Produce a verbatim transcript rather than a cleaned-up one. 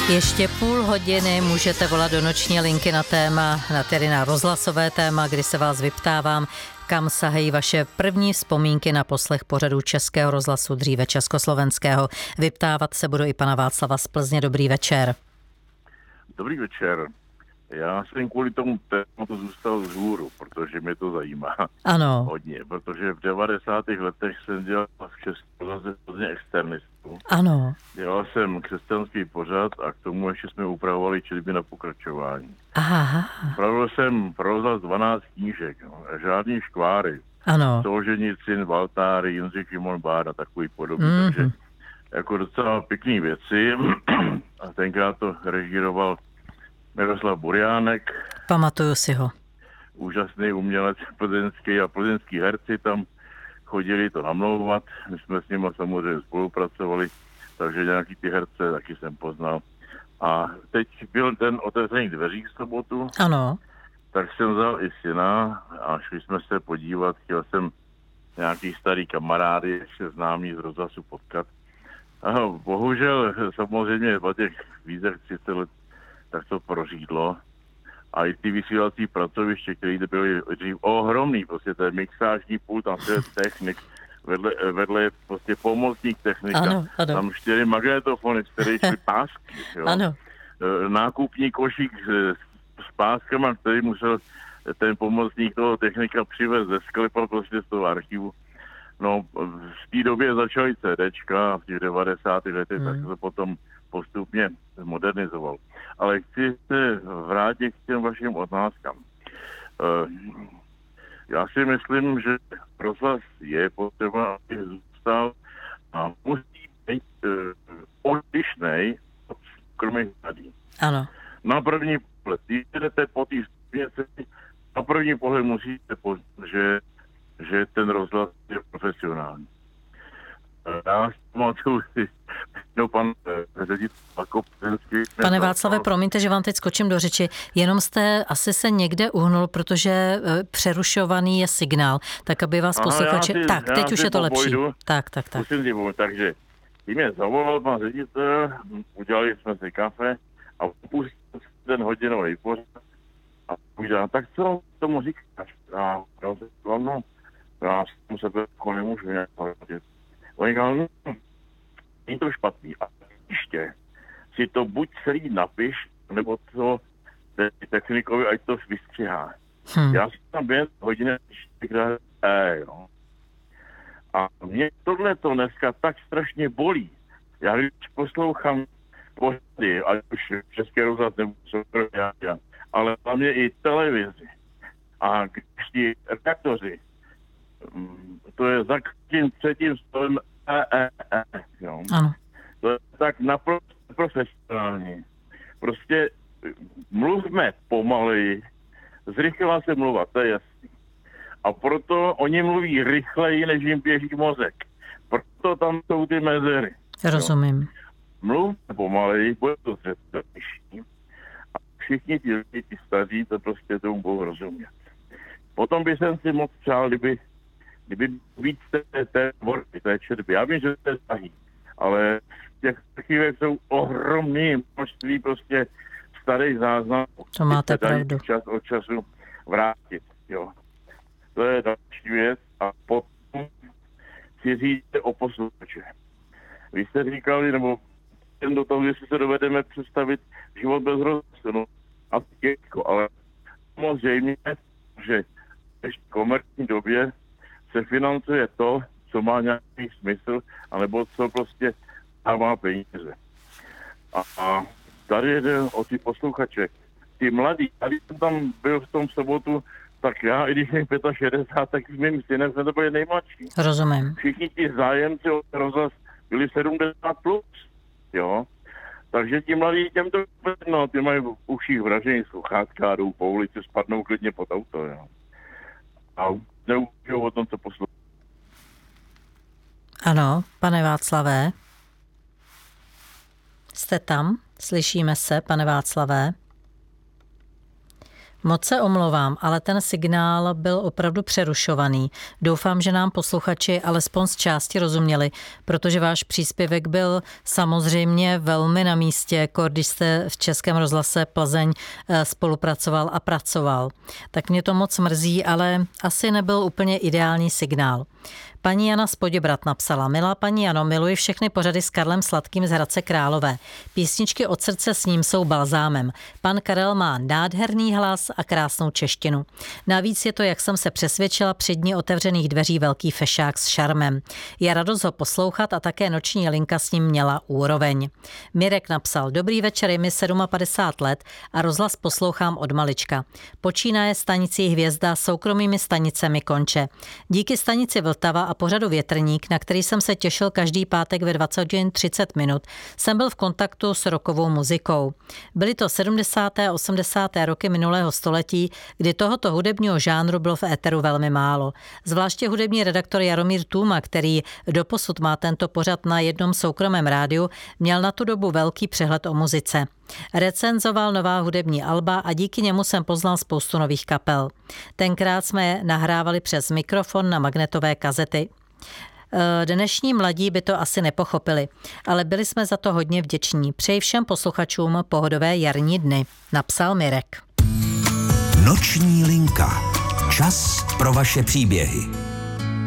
Ještě půl hodiny můžete volat do noční linky na téma, na tedy na rozhlasové téma, kdy se vás vyptávám, kam sahají vaše první vzpomínky na poslech pořadů Českého rozhlasu, dříve Československého. Vyptávat se budu i pana Václava z Plzně. Dobrý večer. Dobrý večer. Já jsem kvůli tomu tématu zůstal vzhůru, protože mě to zajímá. Ano. Hodně, protože v devadesátých letech jsem dělal v Českém rozhlase hodně externistu. Ano. Dělal jsem křesťanský pořad a k tomu ještě jsme upravovali četby na pokračování. Aha. Pravil jsem pro rozhlas dvanáct knížek, no, žádný škváry. Ano. Solženicin, Valtáry, Jindřich Šimon Báda, takový podobný. Mm-hmm. Takže jako docela pěkný věci. A tenkrát to režíroval Miroslav Buriánek. Pamatuju si ho. Úžasný umělec plzeňský a plzeňský herci tam chodili to namlouvat. My jsme s nimi samozřejmě spolupracovali, takže nějaký ty herce taky jsem poznal. A teď byl ten otevřený dveří v sobotu. Ano. Tak jsem vzal i syna a šli jsme se podívat. Chtěl jsem nějaký starý kamarády, ještě známý z rozhlasu potkat. A bohužel samozřejmě po těch vízech třicet let tak to prořídlo. A i ty vysílací pracoviště, které byly dřív ohromný, prostě ten mixážní pult, tam je technik, vedle, vedle je prostě pomocník technika. Ano, ano. Tam čtyři magnetofony, čtyři šly pásky. Jo. Ano. Nákupní košík s, s páskama, který musel ten pomocník toho technika přivést ze sklepa prostě z toho archivu. No, v té době začaly CDčka a v těch devadesátých letech, hmm. tak se potom postupně modernizoval. Ale chci se vrátit k těm vašim otázkám. Já si myslím, že rozhlas je potřeba, aby zůstal a musí být odlišnej od soukromých médií. Ano. Na první pohled, když jdete po té směrnici, na první pohled musíte poznat, že, že ten rozhlas je profesionální. Já pamatuju si, no pan ředitel Kopenský. Pane Václave, promiňte, že vám teď skočím do řeči. Jenom jste asi se někde uhnul, protože přerušovaný je signál, tak aby vás posluchači... Tak, teď už je to lepší. Pojdu. Tak, tak, tak. Takže tím mě zavolal pan ředitel, udělali jsme si kafe a pustil ten hodinový pořad a udělal, tak co tomu říkáš? A já se no, já jsem sebe jako nemůžu nějak hodit. On říkal, no, není to špatný. A ještě si to buď celý napiš, nebo to technikovi, ať to vystřihá. Hmm. Já si tam během hodiny čtyřikrát e, jo. A mě tohle to dneska tak strašně bolí. Já když poslouchám pořady, ať už Český rozhlas nebo soukromý, ale hlavně i televizi. A když ti redaktoři, to je za tím třetím slovem e, e, e, jo. Ano. To je tak naprosto profesionální. Prostě mluvme pomaleji, zrychlila se mluva, to je jasný. A proto oni mluví rychleji, než jim běží mozek. Proto tam jsou ty mezery. Rozumím. Jo. Mluvme pomaleji, bude to zřetelnější. A všichni ti lidi, ti staří, to prostě tomu budou rozumět. Potom by jsem si moc přál, kdyby kdyby víc té, té tvorby, té četby. Já vím, že to je zahý, ale v těch archivech jsou ohromný množství prostě starých záznamů. To máte pravdu. Čas od času vrátit, jo. To je další věc a potom si říct o posluchače. Vy jste říkali, nebo jen do toho, jestli se dovedeme představit život bez rozhlasu, no a těžko, ale samozřejmě, že v komerční době se financuje to, co má nějaký smysl, anebo co prostě dává peníze. A, a tady jde o ty posluchače. Ty mladí, a když jsem tam byl v tom sobotu, tak já, i když jsem šedesát pět, tak s mým synem jsme to byli nejmladší. Rozumím. Všichni ti zájemci o rozhlas byli sedmdesát plus, jo. Takže ti mladí těm to, no, ty mají v uších vražení sluchátka a jdou po ulici, spadnou klidně pod auto, jo. A neučil o tom, co poslouchá. Ano, pane Václavé. Jste tam? Slyšíme se, pane Václavé? Moc se omlouvám, ale ten signál byl opravdu přerušovaný. Doufám, že nám posluchači alespoň z části rozuměli, protože váš příspěvek byl samozřejmě velmi na místě, když jste v Českém rozhlase Plzeň spolupracoval a pracoval. Tak mě to moc mrzí, ale asi nebyl úplně ideální signál. Paní Jana z Poděbrad napsala: Milá paní Jano, miluji všechny pořady s Karlem Sladkým z Hradce Králové. Písničky od srdce s ním jsou balzámem. Pan Karel má nádherný hlas a krásnou češtinu. Navíc je to, jak jsem se přesvědčila, při dni otevřených dveří velký fešák s šarmem. Je radost ho poslouchat a také noční linka s ním měla úroveň. Mirek napsal: Dobrý večer, je mi padesát sedm let a rozhlas poslouchám od malička. Počínaje stanicí Hvězda, soukromými stanicemi konče. Díky stanici Vltava a pořadu Větrník, na který jsem se těšil každý pátek ve dvacet hodin třicet minut, jsem byl v kontaktu s rockovou muzikou. Byly to sedmdesátá a osmdesátá roky minulého století, kdy tohoto hudebního žánru bylo v éteru velmi málo. Zvláště hudební redaktor Jaromír Tůma, který doposud má tento pořad na jednom soukromém rádiu, měl na tu dobu velký přehled o muzice. Recenzoval nová hudební alba a díky němu jsem poznal spoustu nových kapel. Tenkrát jsme nahrávali přes mikrofon na magnetové kazety. Dnešní mladí by to asi nepochopili, ale byli jsme za to hodně vděční. Přeji všem posluchačům pohodové jarní dny, napsal Mirek. Noční linka. Čas pro vaše příběhy.